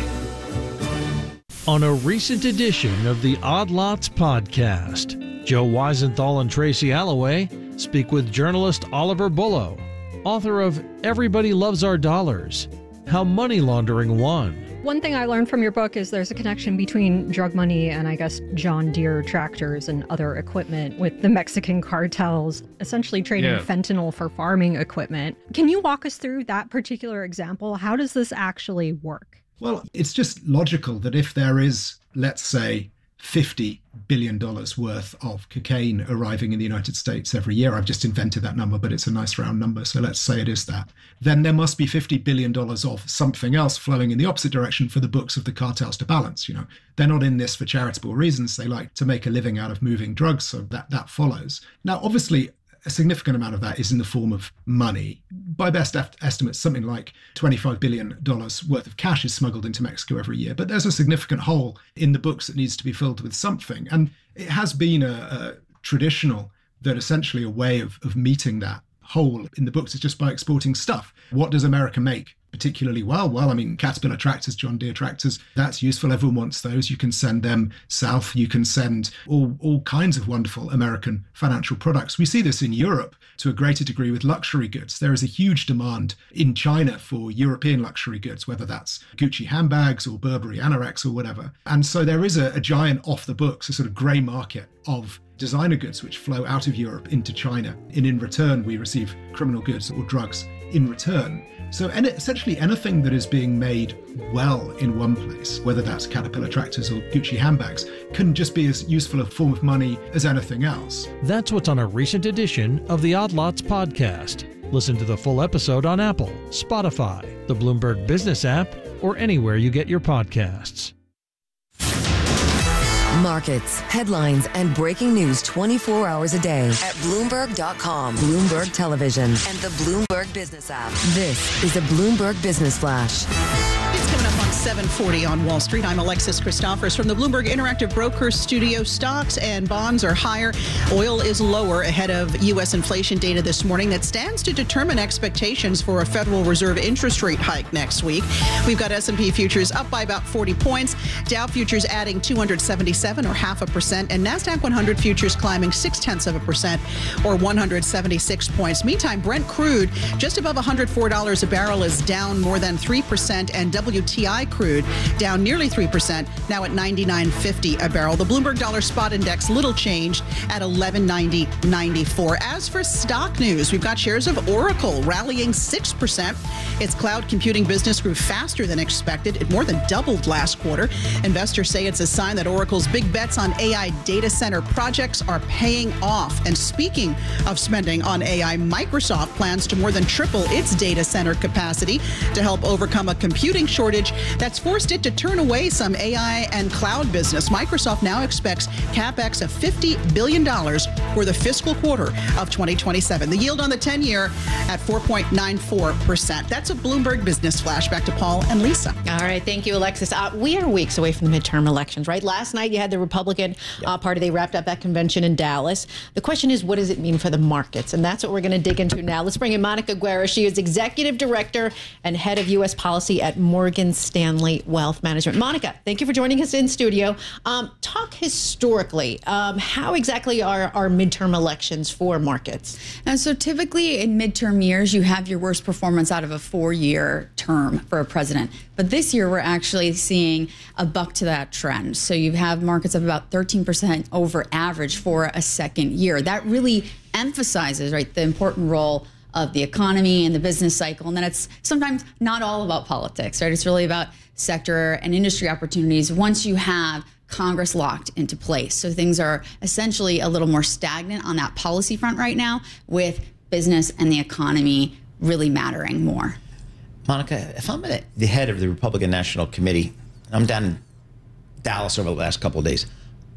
On a recent edition of the Odd Lots podcast, Joe Weisenthal and Tracy Alloway speak with journalist Oliver Bullough, author of Everybody Loves Our Dollars, How Money Laundering Won. One thing I learned from your book is there's a connection between drug money and I guess John Deere tractors and other equipment with the Mexican cartels essentially trading yeah. fentanyl for farming equipment. Can you walk us through that particular example? How does this actually work? Well, it's just logical that if there is, let's say, fifty billion dollars worth of cocaine arriving in the United States every year, I've just invented that number, but it's a nice round number, so let's say it is that, then there must be fifty billion dollars of something else flowing in the opposite direction for the books of the cartels to balance. You know, they're not in this for charitable reasons. They like to make a living out of moving drugs, so that, that follows. Now, obviously, a significant amount of that is in the form of money. By best estimates, something like twenty-five billion dollars worth of cash is smuggled into Mexico every year. But there's a significant hole in the books that needs to be filled with something. And it has been a, a traditional that essentially a way of, of meeting that hole in the books is just by exporting stuff. What does America make particularly well. Well, I mean, Caterpillar tractors, John Deere tractors, that's useful. Everyone wants those. You can send them south. You can send all, all kinds of wonderful American financial products. We see this in Europe to a greater degree with luxury goods. There is a huge demand in China for European luxury goods, whether that's Gucci handbags or Burberry anoraks or whatever. And so there is a, a giant off the books, a sort of grey market of designer goods which flow out of Europe into China. And in return, we receive criminal goods or drugs in return. So and essentially anything that is being made well in one place, whether that's Caterpillar tractors or Gucci handbags, can just be as useful a form of money as anything else. That's what's on a recent edition of the Odd Lots podcast. Listen to the full episode on Apple, Spotify, the Bloomberg Business app, or anywhere you get your podcasts. Markets, headlines, and breaking news twenty-four hours a day at Bloomberg dot com, Bloomberg Television, and the Bloomberg Business app. This is a Bloomberg Business Flash. It's coming up on seven forty on Wall Street. I'm Alexis Christophers from the Bloomberg Interactive Brokers studio. Stocks and bonds are higher. Oil is lower ahead of U S inflation data this morning that stands to determine expectations for a Federal Reserve interest rate hike next week. We've got S and P futures up by about forty points, Dow futures adding two hundred seventy-seven or half a percent, and NASDAQ one hundred futures climbing six tenths of a percent or one hundred seventy-six points. Meantime, Brent crude just above one hundred four dollars a barrel is down more than three percent, and W T I crude down nearly three percent, now at ninety-nine fifty a barrel. The Bloomberg Dollar Spot Index little changed at eleven ninety ninety-four. As for stock news, we've got shares of Oracle rallying six percent. Its cloud computing business grew faster than expected. It more than doubled last quarter. Investors say it's a sign that Oracle's big bets on A I data center projects are paying off. And speaking of spending on A I, Microsoft plans to more than triple its data center capacity to help overcome a computing shortage that's forced it to turn away some A I and cloud business. Microsoft now expects CapEx of fifty billion dollars for the fiscal quarter of twenty twenty-seven. The yield on the ten-year at four point nine four percent. That's a Bloomberg Business Flash. Back to Paul and Lisa. All right. Thank you, Alexis. Uh, we are weeks away from the midterm elections, right? Last night you had the Republican yep. uh, Party. They wrapped up that convention in Dallas. The question is, what does it mean for the markets? And that's what we're going to dig into now. Let's bring in Monica Guerra. She is Executive Director and Head of U S Policy at Morgan Stanley Wealth Management. Monica, thank you for joining us in studio. Um, talk historically. Um, how exactly are our midterm elections for markets? And so typically in midterm years, you have your worst performance out of a four-year term for a president. But this year, we're actually seeing a buck to that trend. So you have markets of about thirteen percent over average for a second year. That really emphasizes, right, the important role of the economy and the business cycle. And then it's sometimes not all about politics, right? It's really about sector and industry opportunities once you have Congress locked into place. So things are essentially a little more stagnant on that policy front right now, with business and the economy really mattering more. Monica, if I'm the head of the Republican National Committee, I'm down in Dallas over the last couple of days,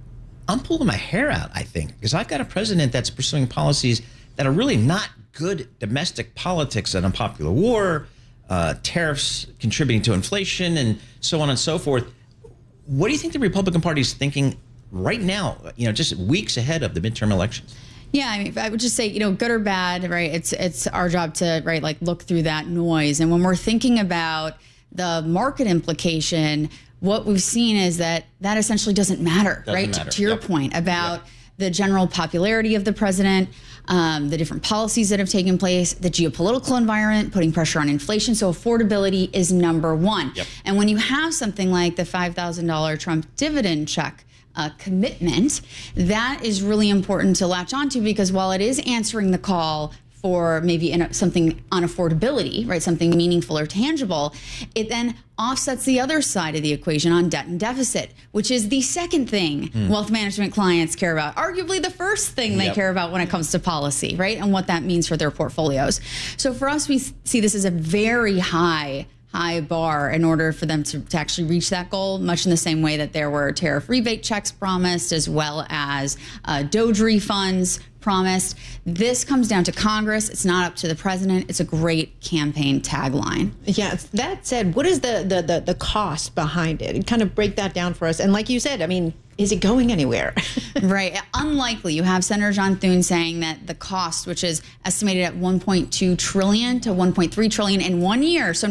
I'm pulling my hair out, I think, because I've got a president that's pursuing policies that are really not good domestic politics, an unpopular war, uh, tariffs contributing to inflation, and so on and so forth. What do you think the Republican Party is thinking right now, you know, just weeks ahead of the midterm elections? Yeah, I mean, I would just say, you know, good or bad, right? It's it's our job to, right, like look through that noise. And when we're thinking about the market implication, what we've seen is that that essentially doesn't matter, doesn't right? Matter. To, to your yep. point about yep. the general popularity of the president, um, the different policies that have taken place, the geopolitical environment, putting pressure on inflation. So affordability is number one. Yep. And when you have something like the five thousand dollar Trump dividend check uh, commitment, that is really important to latch onto, because while it is answering the call for maybe in a, something on affordability, right, something meaningful or tangible, it then offsets the other side of the equation on debt and deficit, which is the second thing mm. wealth management clients care about, arguably the first thing they yep. care about when it comes to policy, right, and what that means for their portfolios. So for us, we see this as a very high high bar in order for them to, to actually reach that goal, much in the same way that there were tariff rebate checks promised, as well as uh, DOGE refunds promised. This comes down to Congress. It's not up to the president. It's a great campaign tagline. Yeah, that said, what is the, the, the, the cost behind it? And kind of break that down for us. And like you said, I mean, is it going anywhere? Right. Unlikely. You have Senator John Thune saying that the cost, which is estimated at one point two trillion dollars to one point three trillion dollars in one year, so not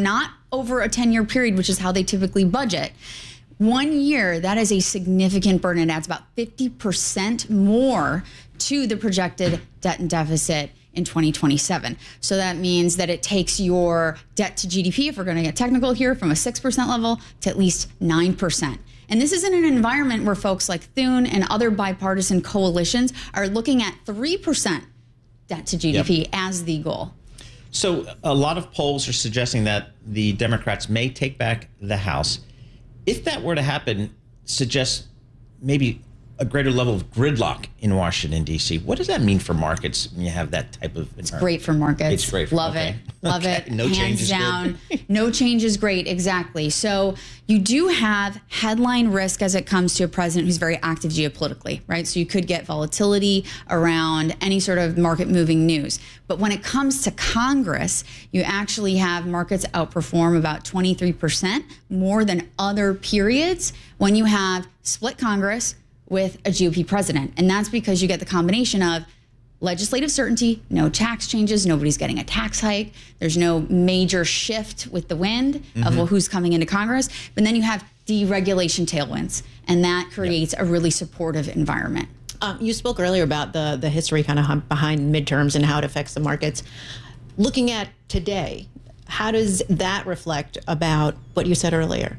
over a ten-year period, which is how they typically budget. One year, that is a significant burden. It adds about fifty percent more to the projected debt and deficit in twenty twenty-seven. So that means that it takes your debt to G D P, if we're going to get technical here, from a six percent level to at least nine percent. And this is in an environment where folks like Thune and other bipartisan coalitions are looking at three percent debt to G D P yep. as the goal. So a lot of polls are suggesting that the Democrats may take back the House. If that were to happen, suggests maybe a greater level of gridlock in Washington, D C. What does that mean for markets when you have that type of environment? It's great for markets. It's great for Love okay. it. Love okay. it. No Hands change is down. good. No change is great. Exactly. So you do have headline risk as it comes to a president who's very active geopolitically, right? So you could get volatility around any sort of market moving news. But when it comes to Congress, you actually have markets outperform about twenty-three percent more than other periods when you have split Congress with a G O P president. And that's because you get the combination of legislative certainty, no tax changes, nobody's getting a tax hike, there's no major shift with the wind mm-hmm. of well, who's coming into Congress, but then you have deregulation tailwinds, and that creates yep. a really supportive environment. Um, you spoke earlier about the, the history kind of behind midterms and how it affects the markets. Looking at today, how does that reflect about what you said earlier?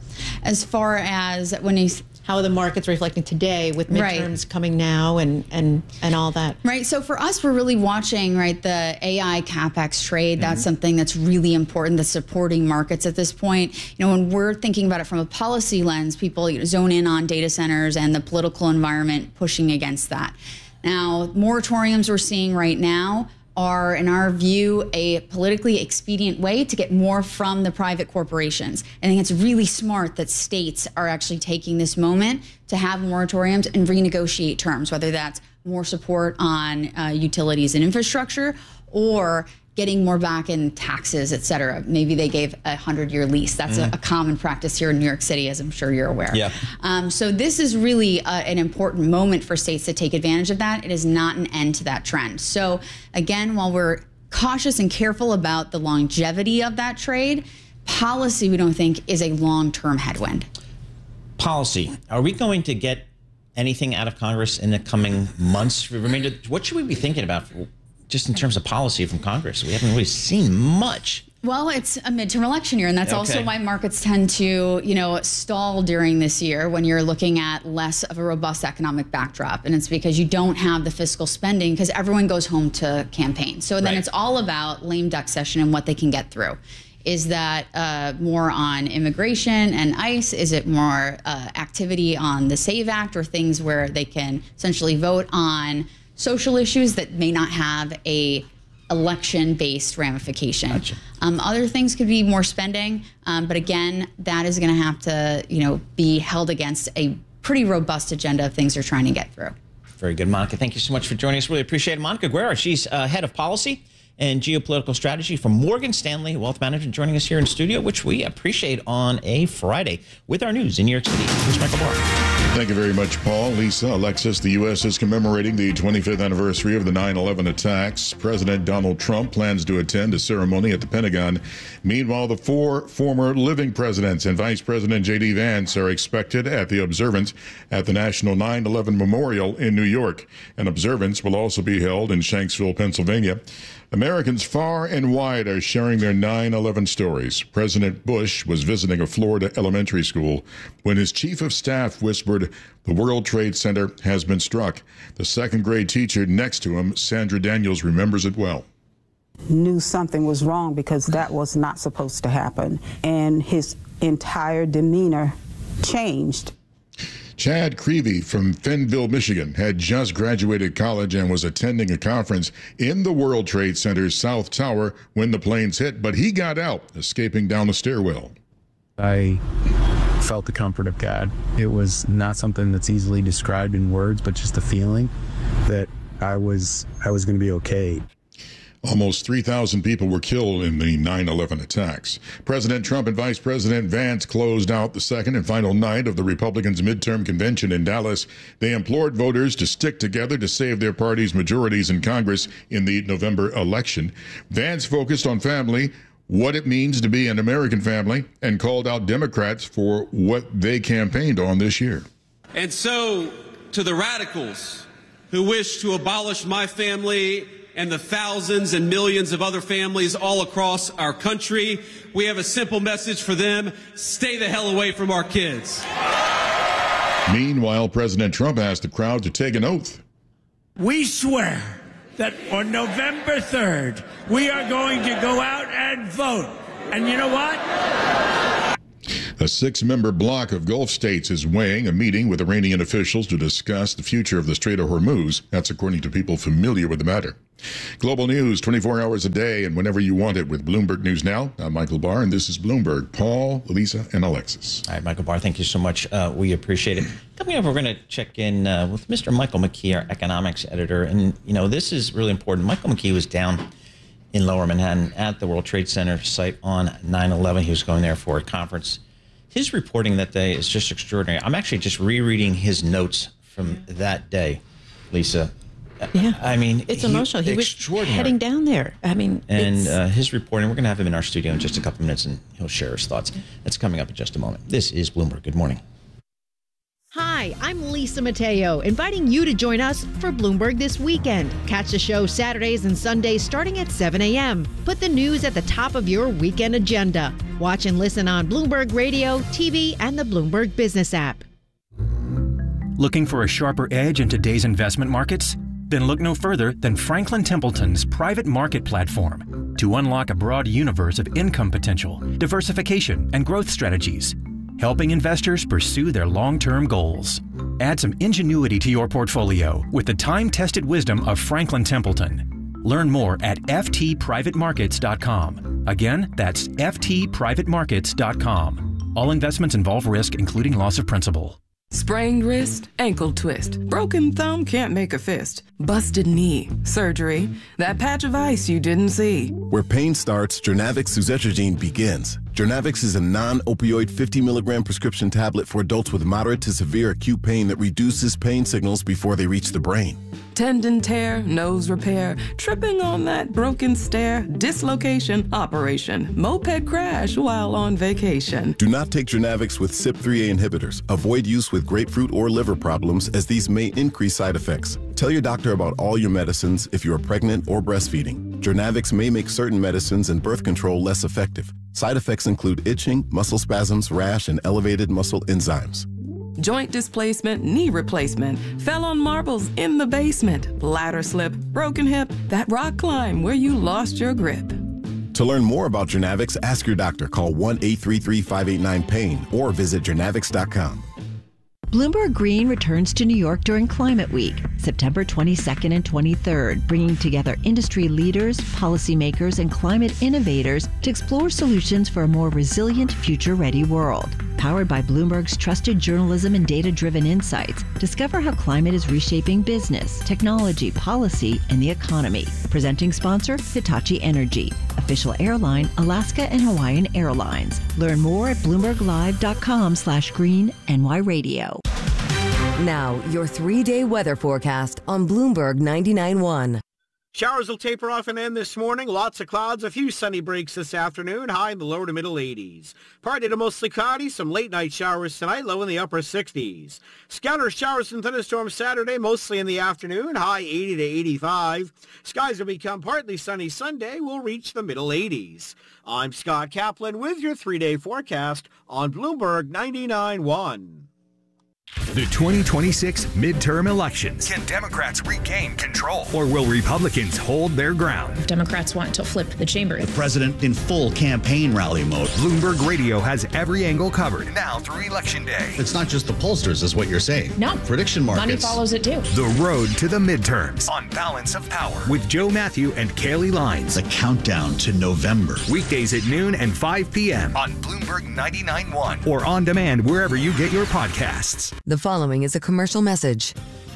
As far as when you... How are the markets reflecting today with midterms right. coming now and, and, and all that? Right. So for us, we're really watching, right, the A I CapEx trade. That's mm-hmm. something that's really important, that's supporting markets at this point. You know, when we're thinking about it from a policy lens, people you know, zone in on data centers and the political environment pushing against that. Now, moratoriums we're seeing right now are, in our view, a politically expedient way to get more from the private corporations. I think it's really smart that states are actually taking this moment to have moratoriums and renegotiate terms, whether that's more support on uh, utilities and infrastructure or getting more back in taxes, et cetera. Maybe they gave a hundred-year lease. That's mm. a, a common practice here in New York City, as I'm sure you're aware. Yeah. Um, so this is really uh, an important moment for states to take advantage of that. It is not an end to that trend. So again, while we're cautious and careful about the longevity of that trade, policy we don't think is a long-term headwind. Policy. Are we going to get anything out of Congress in the coming months? Remember, what should we be thinking about for, just in terms of policy from Congress? We haven't really seen much. Well, it's a midterm election year, and that's okay. also why markets tend to, you know, stall during this year when you're looking at less of a robust economic backdrop. And it's because you don't have the fiscal spending because everyone goes home to campaign. So then right. it's all about lame duck session and what they can get through. Is that uh, more on immigration and ICE? Is it more uh, activity on the SAVE Act or things where they can essentially vote on social issues that may not have a election-based ramification? Gotcha. Um, other things could be more spending, um, but again, that is going to have to, you know, be held against a pretty robust agenda of things they're trying to get through. Very good, Monica. Thank you so much for joining us. Really appreciate it. Monica Guerra, she's uh, head of policy and geopolitical strategy for Morgan Stanley Wealth Management, joining us here in studio, which we appreciate on a Friday with our news in New York City. Here's Michael Barr. Thank you very much, Paul. Lisa, Alexis, the U S is commemorating the twenty-fifth anniversary of the nine eleven attacks. President Donald Trump plans to attend a ceremony at the Pentagon. Meanwhile, the four former living presidents and Vice President J D Vance are expected at the observance at the National nine eleven Memorial in New York. An observance will also be held in Shanksville, Pennsylvania. Americans far and wide are sharing their nine eleven stories. President Bush was visiting a Florida elementary school when his chief of staff whispered, "The World Trade Center has been struck." The second grade teacher next to him, Sandra Daniels, remembers it well. Knew something was wrong because that was not supposed to happen. And his entire demeanor changed. Chad Creevy from Fenville, Michigan, had just graduated college and was attending a conference in the World Trade Center's South Tower when the planes hit, but he got out, escaping down the stairwell. I felt the comfort of God. It was not something that's easily described in words, but just a feeling that I was I was going to be okay. Almost three thousand people were killed in the nine eleven attacks. President Trump and Vice President Vance closed out the second and final night of the Republicans' midterm convention in Dallas. They implored voters to stick together to save their party's majorities in Congress in the November election. Vance focused on family, what it means to be an American family and called out Democrats for what they campaigned on this year. And so, to the radicals who wish to abolish my family and the thousands and millions of other families all across our country, we have a simple message for them: stay the hell away from our kids. Meanwhile, President Trump asked the crowd to take an oath. We swear that on November third, we are going to go out and vote. And you know what? A six-member bloc of Gulf states is weighing a meeting with Iranian officials to discuss the future of the Strait of Hormuz. That's according to people familiar with the matter. Global news twenty-four hours a day and whenever you want it with Bloomberg News Now. I'm Michael Barr, and this is Bloomberg. Paul, Lisa, and Alexis. All right, Michael Barr, thank you so much. Uh, we appreciate it. Coming up, we're going to check in uh, with Mister Michael McKee, our economics editor. And, you know, this is really important. Michael McKee was down in Lower Manhattan at the World Trade Center site on nine eleven. He was going there for a conference. His reporting that day is just extraordinary. I'm actually just rereading his notes from that day, Lisa. Yeah. I mean, it's he, emotional. He was heading down there. I mean, and uh, his reporting, we're going to have him in our studio in just a couple minutes, and he'll share his thoughts. That's coming up in just a moment. This is Bloomberg. Good morning. Hi, I'm Lisa Mateo, inviting you to join us for Bloomberg This Weekend. Catch the show Saturdays and Sundays starting at seven a.m. Put the news at the top of your weekend agenda. Watch and listen on Bloomberg Radio, T V, and the Bloomberg Business app. Looking for a sharper edge in today's investment markets? Then look no further than Franklin Templeton's private market platform to unlock a broad universe of income potential, diversification, and growth strategies, helping investors pursue their long-term goals. Add some ingenuity to your portfolio with the time-tested wisdom of Franklin Templeton. Learn more at f t private markets dot com. Again, that's f t private markets dot com. All investments involve risk, including loss of principal. Sprained wrist, ankle twist, broken thumb can't make a fist, busted knee, surgery, that patch of ice you didn't see. Where pain starts, Journavx suzetrigine begins. Journavx is a non-opioid fifty milligram prescription tablet for adults with moderate to severe acute pain that reduces pain signals before they reach the brain. Tendon tear, nose repair, tripping on that broken stair, dislocation, operation, moped crash while on vacation. Do not take Journavx with C Y P three A inhibitors. Avoid use with grapefruit or liver problems, as these may increase side effects. Tell your doctor about all your medicines if you are pregnant or breastfeeding. Journavx may make certain medicines and birth control less effective. Side effects include itching, muscle spasms, rash, and elevated muscle enzymes. Joint displacement, knee replacement, fell on marbles in the basement, ladder slip, broken hip, that rock climb where you lost your grip. To learn more about Journavx, ask your doctor. Call one eight three three, five eight nine, pain or visit journavx dot com. Bloomberg Green returns to New York during Climate Week, September twenty-second and twenty-third, bringing together industry leaders, policymakers, and climate innovators to explore solutions for a more resilient, future-ready world. Powered by Bloomberg's trusted journalism and data-driven insights, discover how climate is reshaping business, technology, policy, and the economy. Presenting sponsor, Hitachi Energy. Official airline, Alaska and Hawaiian Airlines. Learn more at bloomberglive.com slash green NY radio. Now, your three-day weather forecast on Bloomberg ninety-nine point one. Showers will taper off and end this morning. Lots of clouds, a few sunny breaks this afternoon, high in the lower to middle eighties. Partly to mostly cloudy, some late-night showers tonight, low in the upper sixties. Scattered showers and thunderstorms Saturday, mostly in the afternoon, high eighty to eighty-five. Skies will become partly sunny Sunday, will reach the middle eighties. I'm Scott Kaplan with your three-day forecast on Bloomberg ninety-nine point one. The twenty twenty-six midterm elections. Can Democrats regain control? Or will Republicans hold their ground? Democrats want to flip the chamber. The president in full campaign rally mode. Bloomberg Radio has every angle covered. Now through Election Day. It's not just the pollsters, is what you're saying. No. Prediction markets. Money follows it too. The road to the midterms. On Balance of Power. With Joe Matthew and Kaylee Lines. The countdown to November. Weekdays at noon and five p.m. On Bloomberg ninety-nine point one. Or on demand wherever you get your podcasts. The following is a commercial message.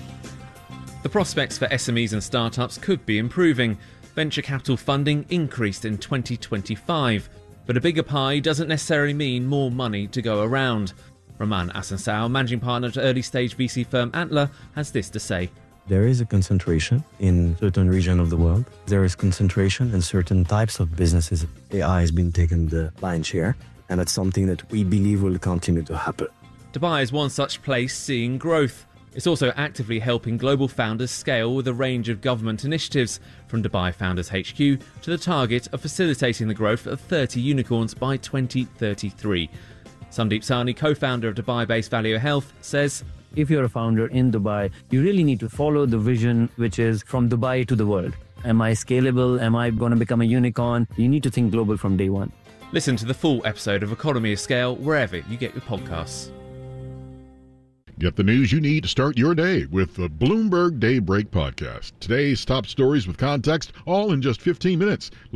The prospects for S M Es and startups could be improving. Venture capital funding increased in twenty twenty-five, but a bigger pie doesn't necessarily mean more money to go around. Roman Asansao, managing partner at early-stage V C firm Antler, has this to say. There is a concentration in certain regions of the world. There is concentration in certain types of businesses. A I has been taking the lion's share, and that's something that we believe will continue to happen. Dubai is one such place seeing growth. It's also actively helping global founders scale with a range of government initiatives, from Dubai Founders H Q to the target of facilitating the growth of thirty unicorns by twenty thirty-three. Sandeep Sahni, co-founder of Dubai-based Value Health, says, if you're a founder in Dubai, you really need to follow the vision, which is from Dubai to the world. Am I scalable? Am I going to become a unicorn? You need to think global from day one. Listen to the full episode of Economy of Scale wherever you get your podcasts. Get the news you need to start your day with the Bloomberg Daybreak Podcast. Today's top stories with context, all in just fifteen minutes.